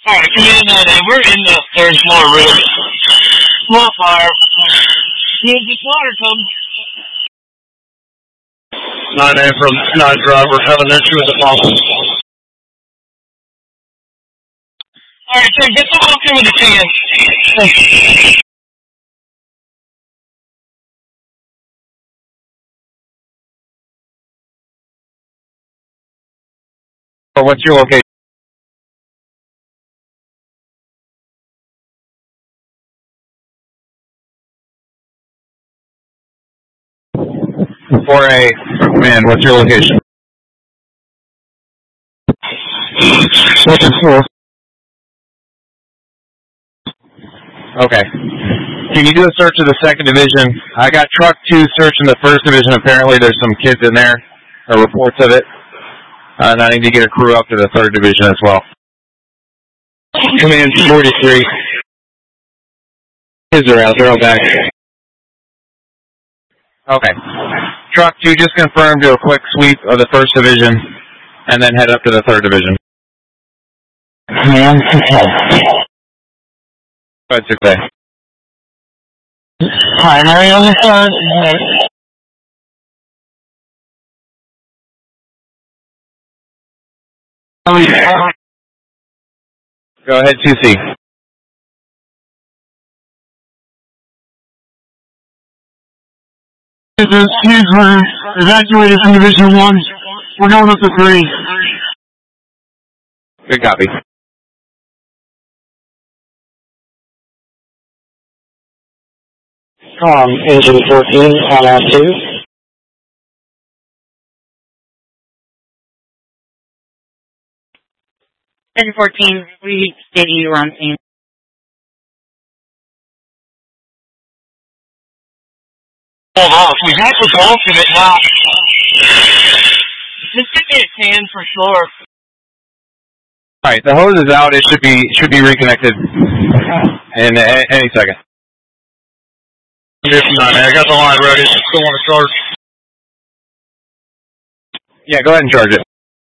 Alright, Command 9A, we're in the third floor room. Small fire. Here's the water comes. 9A from 9 driver, have an issue with the pump. Alright, so get the walk in with the can. What's your location? For a man, what's your location? Second floor. Okay. Can you do a search of the second division? I got truck 2 searching the first division. Apparently there's some kids in there, or reports of it. And I need to get a crew up to the third division as well. Command 43. Kids are out, they're all back. Okay. Truck 2 just confirmed, do a quick sweep of the first division, and then head up to the third division. Command 6A. Go ahead, 6A. Primary on the third. Go ahead, 2C. The kids were evacuated from Division 1. We're going up to 3. Good copy. Engine 14 on F2. Engine 14, we stated you were on scene. Hold off. We have the bulk of it now. Just give me a can for sure. Alright, the hose is out. It should be reconnected in any second. I got the line ready. Still want to charge? Yeah, go ahead and charge it.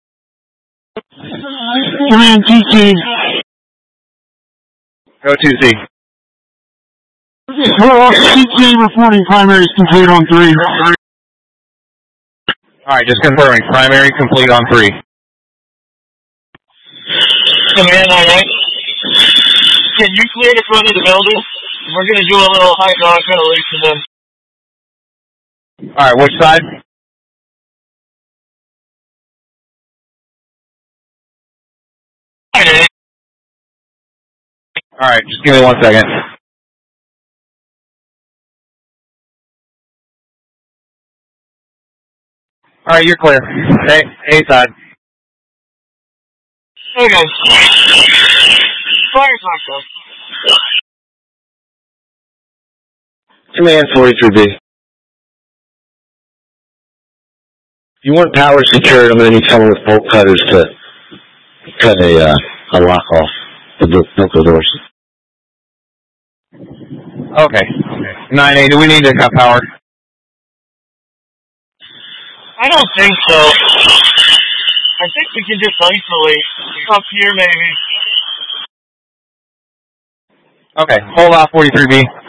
Command 2C. Go 2C. Hello, 2C reporting primaries complete on 3. Alright, just confirming. Primary complete on 3. Command 9A. Can you clear the front of the building? We're going to do a little hydraulic ventilation then. Alright, which side? Alright, just give me 1 second. Alright, you're clear. A side. Okay. Fire talk. Command 43B. You want power secured, I'm going to need someone with bolt cutters to cut a lock off the buckle doors. Okay. 9A, do we need to cut power? I don't think so. I think we can just isolate up here maybe. Okay, hold off 43B.